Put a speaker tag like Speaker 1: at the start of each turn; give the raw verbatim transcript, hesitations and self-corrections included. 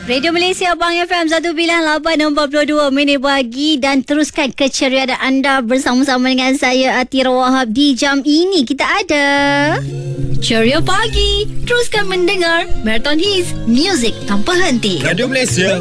Speaker 1: Radio Malaysia Abang F M seratus lapan empat puluh dua minit pagi dan teruskan keceriaan anda bersama-sama dengan saya Atira Wahab. Di jam ini kita ada Ceria Pagi. Teruskan mendengar Marathon Hits, Music tanpa henti.
Speaker 2: Radio Malaysia